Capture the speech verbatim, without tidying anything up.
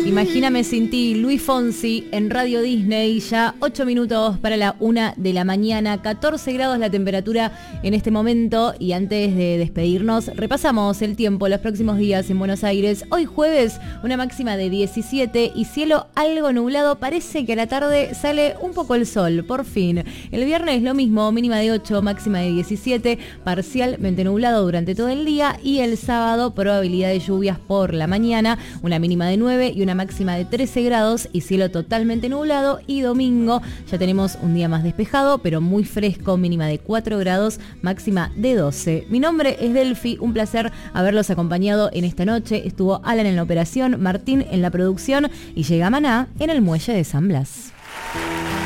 Imagíname sin ti, Luis Fonsi en Radio Disney, ya ocho minutos para la una de la mañana, catorce grados la temperatura en este momento. Y antes de despedirnos, repasamos el tiempo los próximos días en Buenos Aires. Hoy jueves, una máxima de diecisiete y cielo algo nublado. Parece que a la tarde sale un poco el sol, por fin. El viernes lo mismo, mínima de ocho, máxima de diecisiete, parcialmente nublado durante todo el día. Y el sábado, probabilidad de lluvias por la mañana, una mínima de nueve y una máxima de trece grados y cielo totalmente nublado. Y domingo ya tenemos un día más despejado, pero muy fresco, mínima de cuatro grados, máxima de doce. Mi nombre es Delphi, un placer haberlos acompañado en esta noche. Estuvo Alan en la operación, Martín en la producción y llega Maná en el muelle de San Blas.